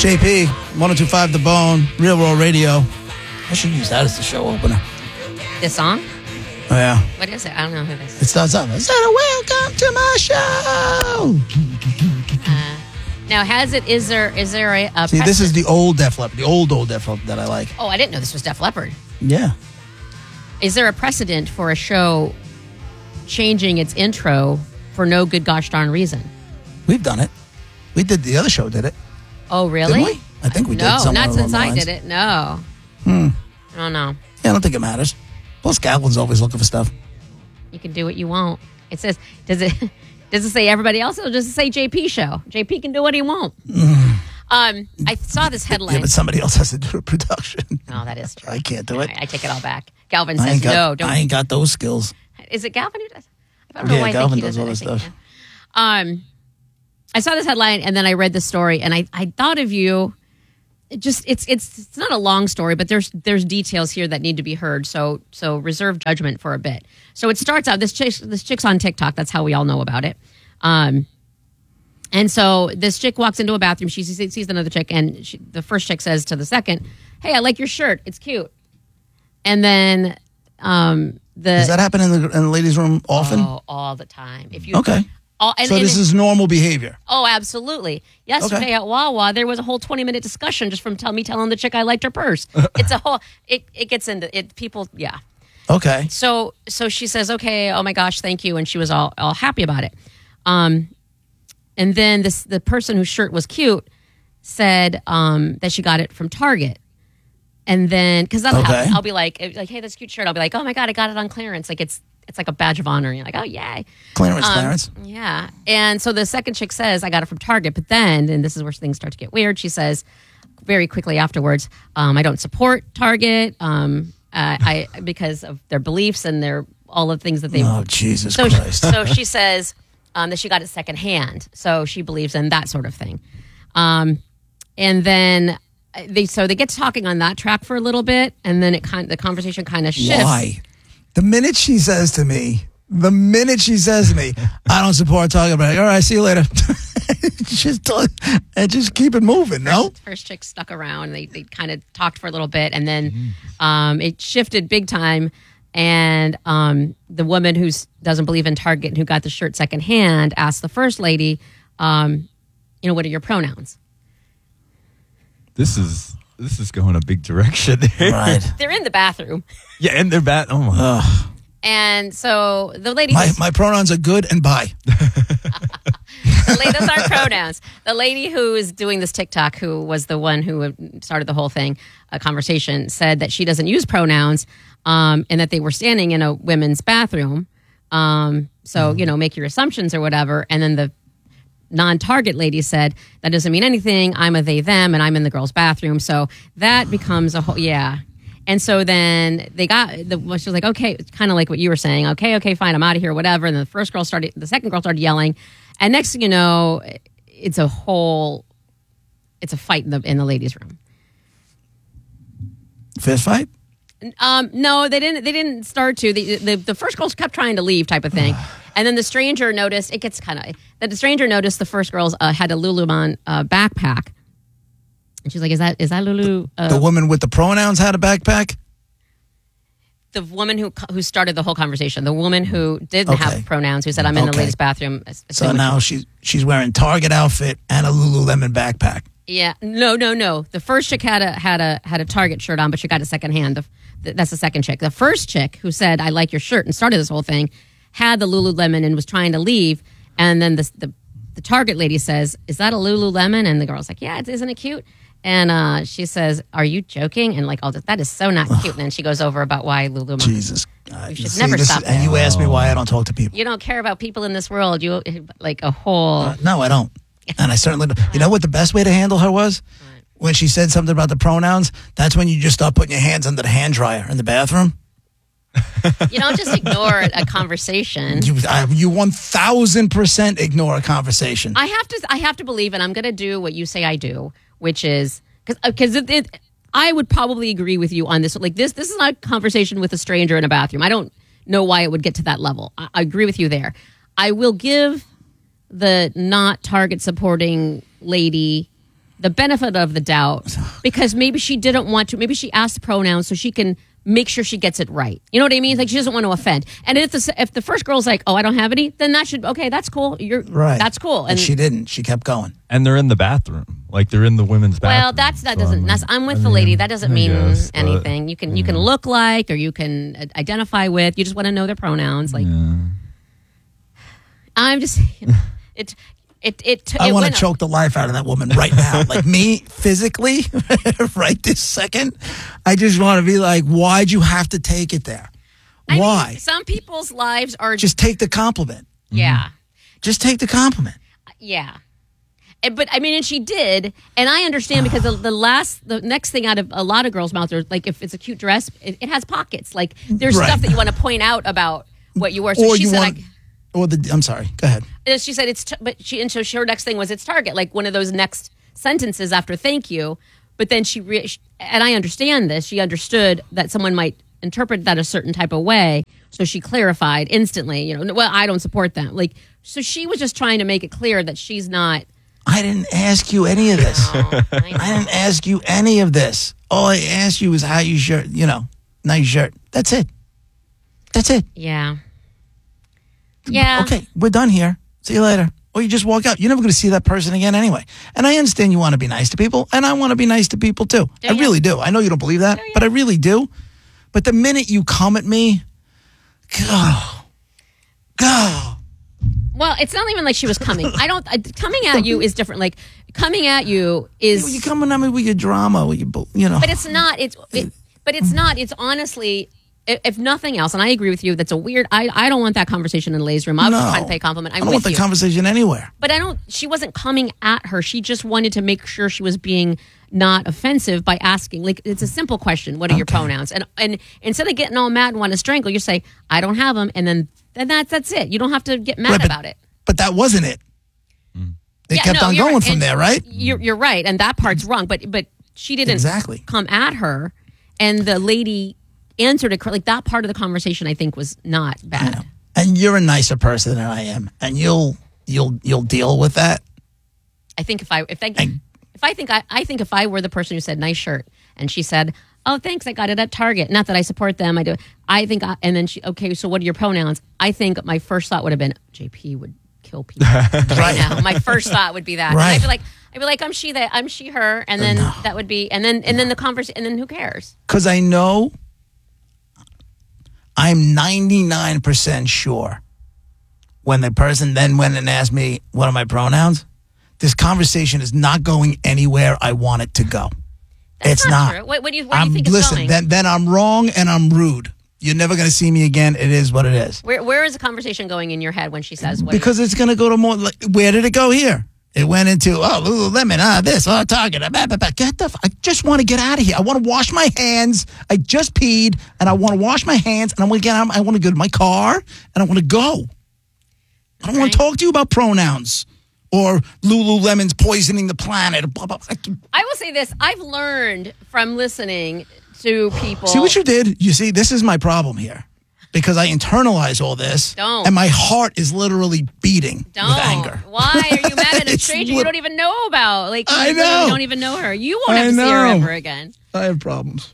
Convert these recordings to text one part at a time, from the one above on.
JP, 102.5 The Bone, Real World Radio. I should use that as the show opener. This song? Oh, yeah. What is it? I don't know who this is. It starts off, welcome to my show. Now, is there a See, precedent? this is the old Def Leppard, the old Def Leppard that I like. Oh, I didn't know this was Def Leppard. Yeah. Is there a precedent for a show changing its intro for no good gosh darn reason? We've done it. We did, the other show did it. Oh, really? Didn't we? I think we did. No, somewhere not along since the I lines. did it. No. Hmm. I don't know. Yeah, I don't think it matters. Plus, Galvin's always looking for stuff. You can do what you want. It says, does it say everybody else or does it say JP show? JP can do what he wants. I saw this headline. Yeah, but somebody else has to do the production. Oh, that is true. I can't do it. I take it all back. Galvin says no. Don't. I ain't got those skills. Is it Galvin who does? I don't know why Galvin I think he does all this stuff. I saw this headline and then I read the story and I thought of you. It's not a long story, but there's details here that need to be heard. So reserve judgment for a bit. So it starts out this chick's on TikTok. That's how we all know about it. And so this chick walks into a bathroom. She sees another chick, and the first chick says to the second, "Hey, I like your shirt. It's cute." And then does that happen in the ladies' room often? Oh, all the time. Okay. So this is normal behavior. Oh, absolutely. Yesterday at Wawa, there was a whole 20-minute discussion just from me telling the chick I liked her purse. It's a whole. It gets into it. People, yeah. Okay. So she says, "Okay, oh my gosh, thank you," and she was all happy about it. And then the person whose shirt was cute said that she got it from Target. And then, because that'll happen, I'll be like, "Hey, that's a cute shirt." I'll be like, "Oh my God, I got it on clearance." Like it's like a badge of honor. And you're like, "Oh, yay." Clearance. Yeah. And so the second chick says, "I got it from Target." But then, and this is where things start to get weird, she says very quickly afterwards, "I don't support Target I because of their beliefs and all of the things that they..." Oh, Jesus Christ. So she says that she got it secondhand. So she believes in that sort of thing. And then they get talking on that track for a little bit, and then the conversation kind of shifts. Why? The minute she says to me, "I don't support Target," but all right, see you later. just keep it moving, no? First chick stuck around. They kind of talked for a little bit, and then it shifted big time. And the woman who doesn't believe in Target and who got the shirt secondhand asked the first lady, "What are your pronouns?" This is going a big direction. Right. They're in the bathroom. Yeah, and they're bad. Oh my. Ugh. And so the lady... My pronouns are good and bye. Those are pronouns. The lady who is doing this TikTok, who was the one who started the whole thing, a conversation, said that she doesn't use pronouns and that they were standing in a women's bathroom. Make your assumptions or whatever. And then the non-Target lady said, "That doesn't mean anything. I'm a they, them, and I'm in the girls' bathroom." So that becomes a whole... Yeah. And so then she was like, "Okay," kind of like what you were saying. Okay, fine, I'm out of here, whatever. And the second girl started yelling. And next thing you know, it's a fight in the ladies' room. Fist fight? No, they didn't start to. The first girl kept trying to leave, type of thing. And then the stranger noticed, the stranger noticed the first girls had a Lululemon backpack. And she's like, is that Lulu? The woman with the pronouns had a backpack? The woman who started the whole conversation. The woman who didn't have pronouns, who said, "I'm in the ladies' bathroom." So now she's wearing Target outfit and a Lululemon backpack. Yeah. No. The first chick had a Target shirt on, but she got it secondhand. That's the second chick. The first chick who said, "I like your shirt," and started this whole thing, had the Lululemon and was trying to leave. And then the Target lady says, "Is that a Lululemon?" And the girl's like, "Yeah, isn't it cute?" And she says, "Are you joking?" And like, all that is so not cute. And then she goes over about why Lululemon. Jesus. You should never stop that. And you ask me why I don't talk to people. You don't care about people in this world. You like a whole... No, I don't. And I certainly don't. You know what the best way to handle her was? When she said something about the pronouns, that's when you just start putting your hands under the hand dryer in the bathroom. You don't just ignore a conversation. You 1000% ignore a conversation. I have to believe, and I'm going to do what you say I do, which is because I would probably agree with you on this. Like this is not a conversation with a stranger in a bathroom. I don't know why it would get to that level. I agree with you there. I will give the not Target supporting lady the benefit of the doubt because maybe she didn't want to. Maybe she asked the pronouns so she can make sure she gets it right. You know what I mean? Like she doesn't want to offend. And if the first girl's like, "Oh, I don't have any," then that should that's cool. Right. That's cool. And she didn't. She kept going. And they're in the bathroom, like they're in the women's bathroom. Well, I'm with the lady. That doesn't mean anything. You can look like or you can identify with. You just want to know their pronouns. Like I'm just I want to choke the life out of that woman right now. Like me, physically, right this second. I just want to be like, why'd you have to take it there? Why? I mean, some people's lives are... Just take the compliment. Yeah. Just take the compliment. Yeah. But I mean, and she did, and I understand because the next thing out of a lot of girls' mouths are like, if it's a cute dress, it has pockets. Like there's stuff that you want to point out about what you wore. So she said, I'm sorry. Go ahead. And she said so her next thing was it's Target, like one of those next sentences after thank you. But then and I understand this. She understood that someone might interpret that a certain type of way, so she clarified instantly. Well, I don't support them. Like, so she was just trying to make it clear that she's not. I didn't ask you any of this. I didn't ask you any of this. All I asked you was how you shirt. Nice shirt. That's it. That's it. Yeah. Yeah. Okay, we're done here. See you later. Or you just walk out. You're never going to see that person again anyway. And I understand you want to be nice to people, and I want to be nice to people too. I really do. I know you don't believe that, but I really do. But the minute you come at me, go. Well, it's not even like she was coming. Coming at you is different. Like coming at you is. You're coming at me with your drama, with your. But it's not. But it's not. It's honestly. If nothing else, and I agree with you, that's a weird. I don't want that conversation in Lay's room. I was just trying to pay a compliment. I don't want the conversation anywhere. But she wasn't coming at her. She just wanted to make sure she was being not offensive by asking. Like it's a simple question. What are your pronouns? And instead of getting all mad and want to strangle, you say I don't have them, and then that's it. You don't have to get mad about it. But that wasn't it. It kept on going from there, right? You're right, and that part's wrong. But she didn't come at her, and the lady answered it like that part of the conversation. I think was not bad. And you're a nicer person than I am, and you'll deal with that. I think I think if I were the person who said nice shirt and she said, "Oh, thanks, I got it at Target." Not that I support them, I do. I think, and then so what are your pronouns? I think my first thought would have been JP would kill people right now. My first thought would be that. Right. And I'd be like, I'm she, her, and then that would be, and then the conversation, and then who cares? Because I know. I'm 99% sure when the person then went and asked me, what are my pronouns? This conversation is not going anywhere I want it to go. It's not. True. Where do you think it's going? Then I'm wrong and I'm rude. You're never going to see me again. It is what it is. Where is the conversation going in your head when she says what? Because it's going to go to more, where did it go here? It went into, Lululemon, this, Target. I just want to get out of here. I want to wash my hands. I just peed, and I want to wash my hands, and I want to get out. I want to go to my car, and I want to go. I don't want to talk to you about pronouns or Lululemon's poisoning the planet. Blah, blah, blah. I will say this. I've learned from listening to people. See what you did? You see, this is my problem here. Because I internalize all this, and my heart is literally beating with anger. Why are you mad at a stranger you don't even know about? Like I know. You don't even know her. You won't have to see her ever again. I have problems.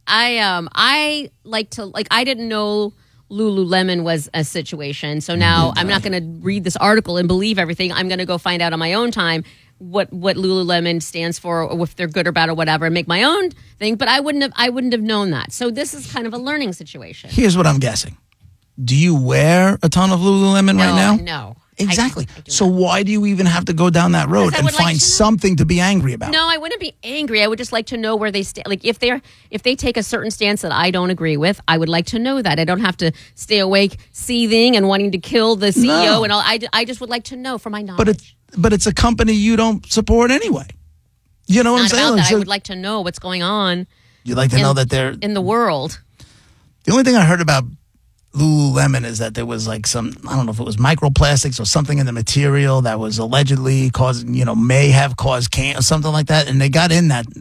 I like to I didn't know Lululemon was a situation, so now I'm not going to read this article and believe everything. I'm going to go find out on my own time what Lululemon stands for, or if they're good or bad or whatever, and make my own thing. But I wouldn't have known that. So this is kind of a learning situation. Here's what I'm guessing. Do you wear a ton of Lululemon right now? No. Exactly. So why do you even have to go down that road and find something to be angry about? No, I wouldn't be angry. I would just like to know where they stand. Like if they take a certain stance that I don't agree with, I would like to know that. I don't have to stay awake seething and wanting to kill the CEO and all. I just would like to know for my knowledge. But it's a company you don't support anyway. You know what I'm saying? I would like to know what's going on. You'd like to know that they're in the world. The only thing I heard about Lululemon is that there was like some, I don't know if it was microplastics or something in the material that was allegedly causing, may have caused cancer or something like that. And they got in that,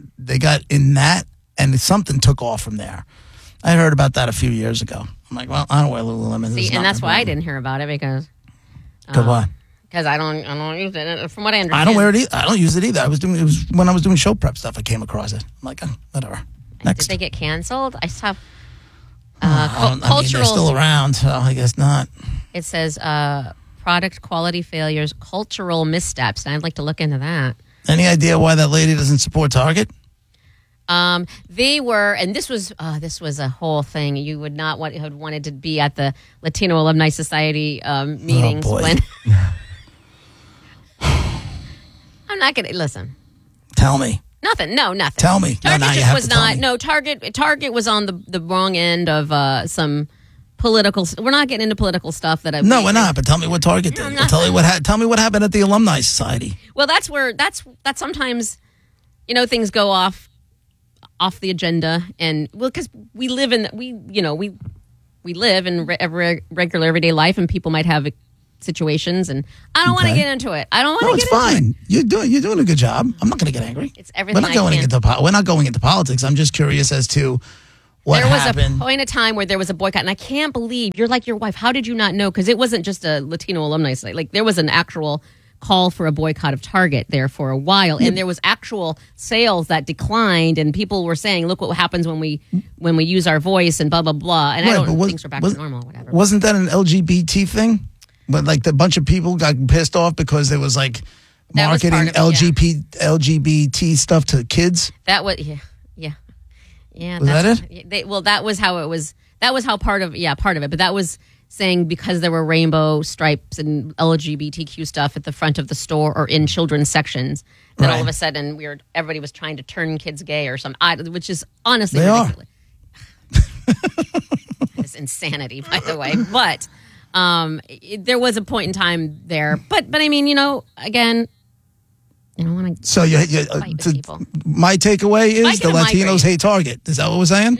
and something took off from there. I heard about that a few years ago. I'm like, well, I don't wear Lululemon. See, and that's why I didn't hear about it because. Why? because I don't use it. From what I understand, I don't wear it. I don't use it either. It was when I was doing show prep stuff. I came across it. I'm like, whatever. Next. Did they get canceled? I saw I mean, cultural. they're still around, so I guess not. It says product quality failures, cultural missteps, and I'd like to look into that. Any idea why that lady doesn't support Target? They were, and this was a whole thing. You would not have wanted to be at the Latino Alumni Society meetings when. I'm not gonna listen. Tell me. Nothing. No, nothing. Tell me. Target you just have was to tell not. me. No, Target was on the wrong end of some political. We're not getting into political stuff that I. No, we're not. But tell me what Target did. Tell me what happened at the Alumni Society. Well, that's sometimes, things go off the agenda, and because we live in regular everyday life, and people might have situations, and I don't want to get into it. I don't want to get into into it. You're doing a good job. I'm not going to get angry. It's everything. We're not going into politics. I'm just curious as to what happened. There was a point of time where there was a boycott, and I can't believe you're like your wife. How did you not know? Because it wasn't just a Latino alumni site. Like there was an actual call for a boycott of Target there for a while, and there was actual sales that declined, and people were saying, "Look what happens when we use our voice," and blah blah blah. And I don't think things are back to normal or whatever. Wasn't that an LGBT thing? But like the bunch of people got pissed off because there was like marketing LGBT stuff to kids. That was yeah. Was that it? That was how it was. That was how part of it. But that was saying because there were rainbow stripes and LGBTQ stuff at the front of the store or in children's sections, that all of a sudden everybody was trying to turn kids gay or something, which is honestly ridiculous. It's insanity, by the way. But there was a point in time there. But I mean, again, I don't want to. So people. My takeaway is the Latinos hate Target. Is that what we're saying?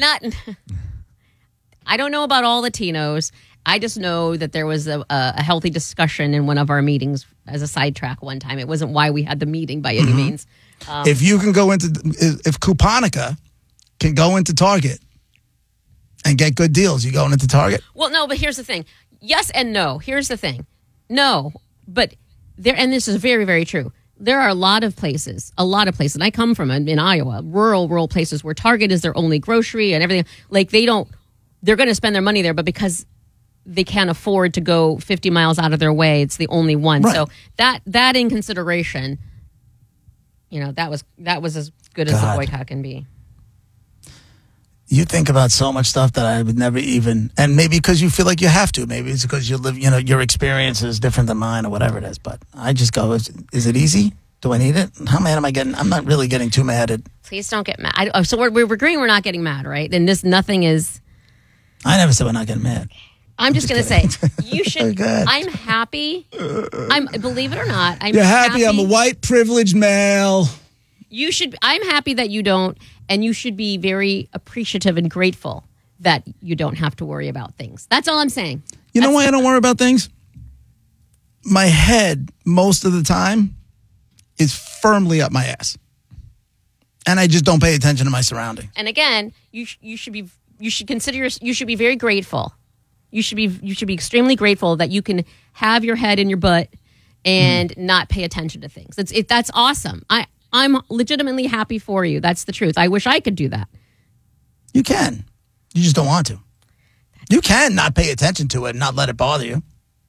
I don't know about all Latinos. I just know that there was a healthy discussion in one of our meetings as a sidetrack one time. It wasn't why we had the meeting by any means. If you can if Couponica can go into Target and get good deals, you going into Target? Well, no, but here's the thing. Yes and no. Here's the thing. No, but there, and this is very, very true. There are a lot of places, and I come from in Iowa, rural places where Target is their only grocery and everything. Like they're going to spend their money there, but because they can't afford to go 50 miles out of their way, it's the only one. Right. So that in consideration, that was as good as the boycott can be. You think about so much stuff that I would never even, and maybe because you feel like you have to, maybe it's because you live, your experience is different than mine or whatever it is. But I just go, is it easy? Do I need it? How mad am I getting? I'm not really getting too mad at. Please don't get mad. So we're agreeing we're not getting mad, right? And nothing is. I never said we're not getting mad. I'm just going to say, you should. I'm happy. Believe it or not, You're happy. I'm a white privileged male. I'm happy that you don't, and you should be very appreciative and grateful that you don't have to worry about things. That's all I'm saying. You know why I don't worry about things? My head, most of the time, is firmly up my ass. And I just don't pay attention to my surroundings. And again, you should be very grateful. You should be extremely grateful that you can have your head in your butt and not pay attention to things. That's awesome. I'm legitimately happy for you. That's the truth. I wish I could do that. You can. You just don't want to. You can not pay attention to it and not let it bother you.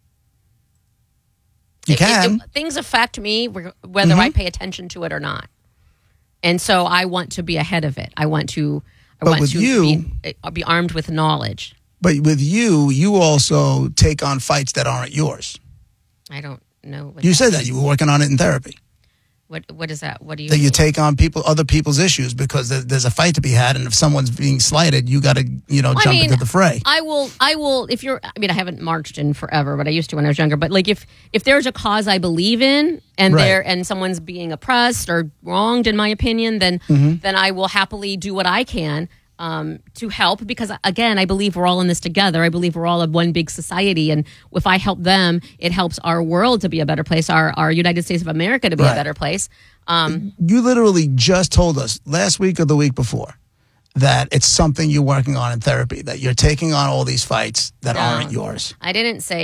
You can. Things affect me whether I pay attention to it or not. And so I want to be ahead of it. I want to be armed with knowledge. But with you also take on fights that aren't yours. I don't know. You said that you were working on it in therapy. What is that? What do you that mean? You take on other people's issues because there's a fight to be had, and if someone's being slighted, you got to jump into the fray. I will. I haven't marched in forever, but I used to when I was younger. But like if there's a cause I believe in, and and someone's being oppressed or wronged, in my opinion, then I will happily do what I can to help, because again, I believe we're all in this together. I believe we're all of one big society, and if I help them, it helps our world to be a better place, our United States of America to be a better place. You literally just told us last week or the week before that it's something you're working on in therapy, that you're taking on all these fights that aren't yours. I didn't say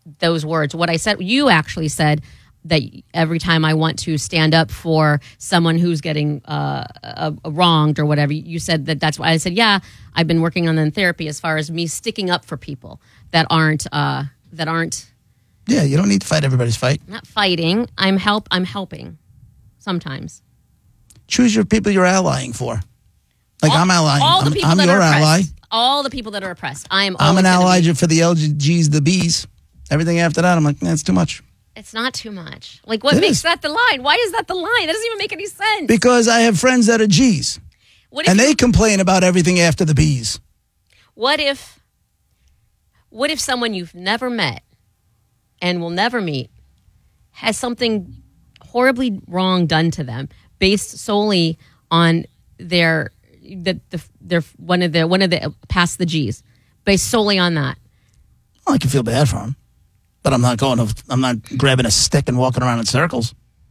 those words. What I said, you actually said that every time I want to stand up for someone who's getting wronged or whatever, you said that's why I said, yeah, I've been working on that in therapy as far as me sticking up for people that aren't. Yeah, you don't need to fight everybody's fight. Not fighting. I'm helping sometimes. Choose your people you're allying for. Like I'm allying. All the people I'm that your are oppressed. ally. All the people that are oppressed. I'm an ally for the LGs, the Bs. Everything after that, I'm like, that's too much. It's not too much. Like, what It makes is. that the line? Why is that the line? That doesn't even make any sense. Because I have friends that are Gs. And they complain about everything after the Bs. What if someone you've never met and will never meet has something horribly wrong done to them based solely on their one of the past the Gs, based solely on that? Well, I can feel bad for them. But I'm not grabbing a stick and walking around in circles.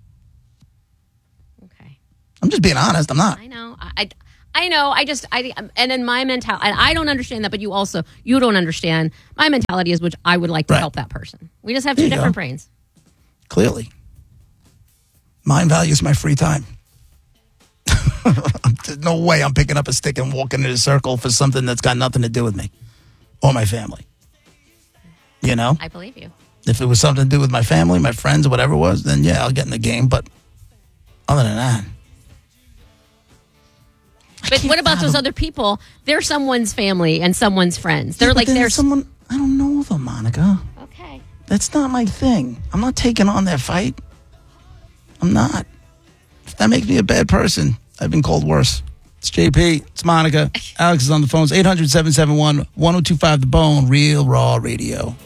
Okay. I'm just being honest. I'm not. I know. I know. And in my mentality, and I don't understand that, but you don't understand. My mentality is, which I would like to help that person. We just have two different brains. Clearly. Mine values my free time. There's no way I'm picking up a stick and walking in a circle for something that's got nothing to do with me or my family. You know? I believe you. If it was something to do with my family, my friends, or whatever it was, then yeah, I'll get in the game. But other than that. But what about those other people? They're someone's family and someone's friends. They're someone. I don't know them, Monica. Okay. That's not my thing. I'm not taking on their fight. I'm not. If that makes me a bad person, I've been called worse. It's JP. It's Monica. Alex is on the phones. 800-771-1025 The Bone. Real Raw Radio.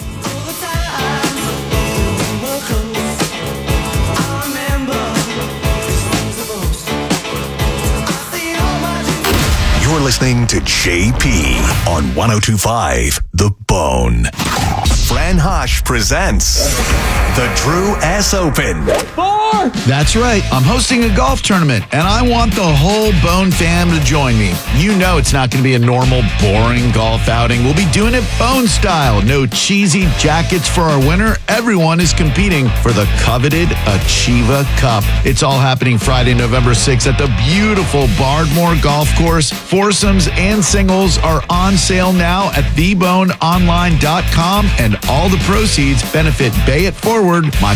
You're listening to JP on 1025 The Bone. Fran Hosh presents the Drew S. Open. That's right. I'm hosting a golf tournament, and I want the whole Bone fam to join me. You know it's not going to be a normal, boring golf outing. We'll be doing it Bone style. No cheesy jackets for our winner. Everyone is competing for the coveted Achieva Cup. It's all happening Friday, November 6th at the beautiful Bardmore Golf Course. Foursomes and singles are on sale now at theboneonline.com, and all the proceeds benefit Bay It Forward, my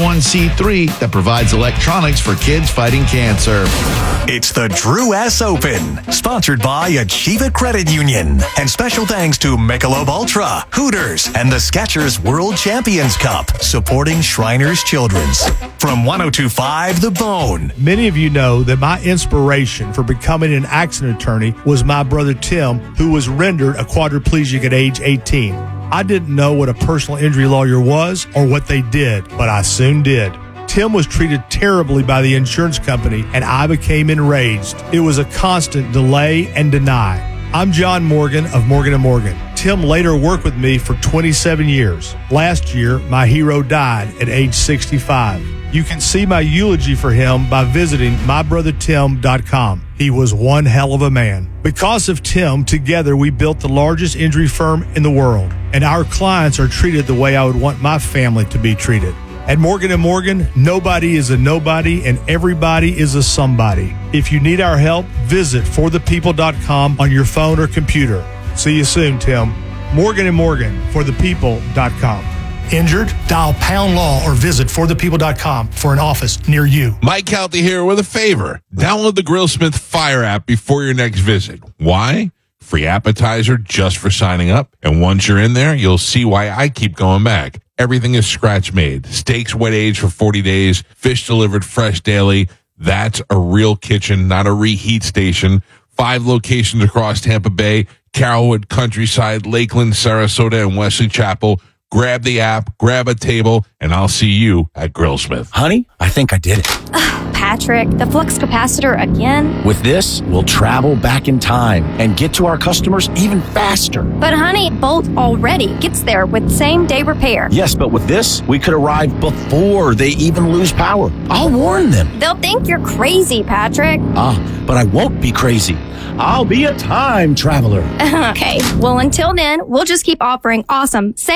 501c3 that provides electronics for kids fighting cancer. It's the Drew S. Open, sponsored by Achieva Credit Union. And special thanks to Michelob Ultra, Hooters, and the Skechers World Champions Cup, supporting Shriners Children's. From 1025 The Bone. Many of you know that my inspiration for becoming an accident attorney was my brother Tim, who was rendered a quadriplegic at age 18. I didn't know what a personal injury lawyer was or what they did, but I soon did. Tim was treated terribly by the insurance company, and I became enraged. It was a constant delay and deny. I'm John Morgan of Morgan & Morgan. Tim later worked with me for 27 years. Last year, my hero died at age 65. You can see my eulogy for him by visiting mybrothertim.com. He was one hell of a man. Because of Tim, together we built the largest injury firm in the world, and our clients are treated the way I would want my family to be treated. At Morgan & Morgan, nobody is a nobody and everybody is a somebody. If you need our help, visit forthepeople.com on your phone or computer. See you soon, Tim. Morgan & Morgan, forthepeople.com. Injured? Dial pound law or visit forthepeople.com for an office near you. Mike Calty here with a favor. Download the Grillsmith Fire app before your next visit. Why? Free appetizer just for signing up. And once you're in there, you'll see why I keep going back. Everything is scratch made. Steaks wet aged for 40 days. Fish delivered fresh daily. That's a real kitchen, not a reheat station. 5 locations across Tampa Bay, Carrollwood, Countryside, Lakeland, Sarasota, and Wesley Chapel. Grab the app, grab a table, and I'll see you at Grillsmith. Honey, I think I did it. Patrick, the flux capacitor again? With this, we'll travel back in time and get to our customers even faster. But honey, Bolt already gets there with same-day repair. Yes, but with this, we could arrive before they even lose power. I'll warn them. They'll think you're crazy, Patrick. But I won't be crazy. I'll be a time traveler. Okay, well, until then, we'll just keep offering awesome same-day emergency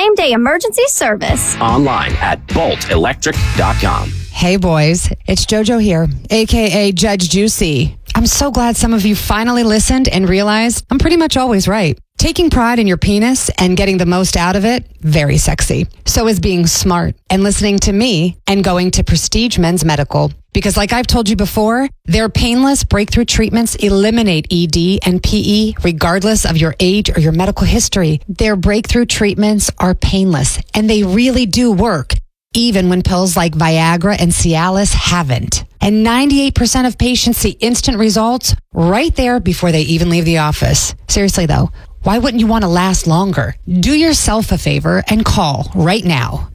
emergency service. Online at boltelectric.com. Hey boys, it's JoJo here, aka Judge Juicy. I'm so glad some of you finally listened and realized I'm pretty much always right. Taking pride in your penis and getting the most out of it, very sexy. So is being smart and listening to me and going to Prestige Men's Medical. Because like I've told you before, their painless breakthrough treatments eliminate ED and PE regardless of your age or your medical history. Their breakthrough treatments are painless and they really do work, even when pills like Viagra and Cialis haven't. And 98% of patients see instant results right there before they even leave the office. Seriously though, why wouldn't you want to last longer? Do yourself a favor and call right now.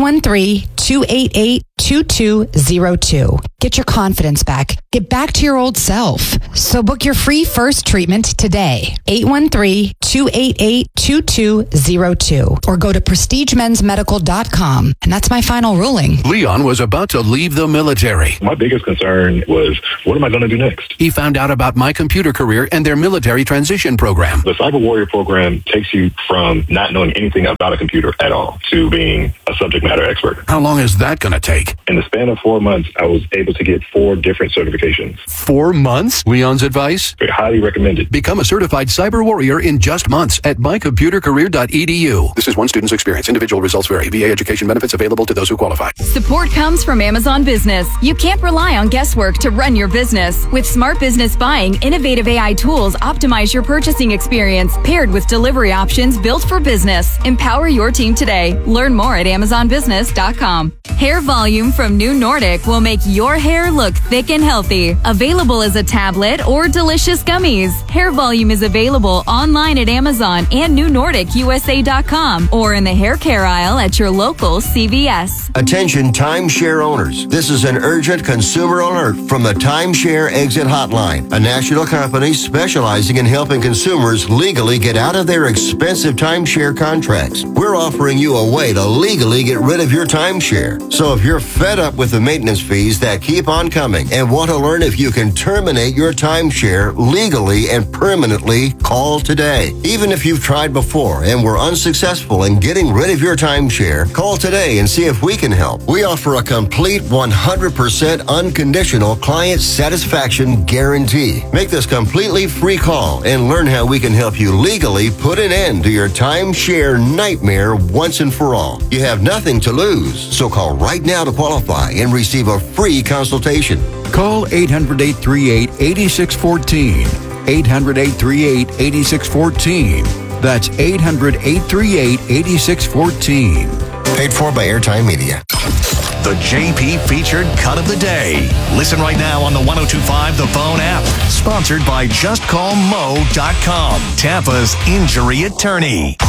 813-288-2202. Get your confidence back. Get back to your old self. So book your free first treatment today. 813-288-2202. Or go to prestigemensmedical.com. And that's my final ruling. Leon was about to leave the military. My biggest concern was, what am I going to do next? He found out about My Computer Career and their military transition program. The Cyber Warrior program takes you from not knowing anything about a computer at all to being a subject matter expert. How long is that going to take? In the span of 4 months, I was able to get 4 different certifications. 4 months? Leon's advice? Highly recommended. Become a certified cyber warrior in just months at mycomputercareer.edu. This is one student's experience. Individual results vary. VA education benefits available to those who qualify. Support comes from Amazon Business. You can't rely on guesswork to run your business. With Smart Business Buying, innovative AI tools optimize your purchasing experience, paired with delivery options built for business. Empower your team today. Learn more at AmazonBusiness.com. Hair Volume from New Nordic will make your hair look thick and healthy. Available as a tablet or delicious gummies. Hair Volume is available online at Amazon and NewNordicUSA.com or in the hair care aisle at your local CVS. Attention timeshare owners. This is an urgent consumer alert from the Timeshare Exit Hotline, a national company specializing in helping consumers legally get out of their expensive timeshare contracts. We're offering you a way to legally get rid of your timeshare. So if you're fed up with the maintenance fees that keep on coming and want to learn if you can terminate your timeshare legally and permanently, call today. Even if you've tried before and were unsuccessful in getting rid of your timeshare, call today and see if we can help. We offer a complete 100% unconditional client satisfaction guarantee. Make this completely free call and learn how we can help you legally put an end to your timeshare nightmare once and for all. You have nothing to lose, so call right now to qualify and receive a free consultation. Call 800-838-8614. 800-838-8614. That's 800-838-8614. Paid for by Airtime Media. The JP featured cut of the day. Listen right now on the 102.5 The Phone app. Sponsored by JustCallMo.com, Tampa's injury attorney.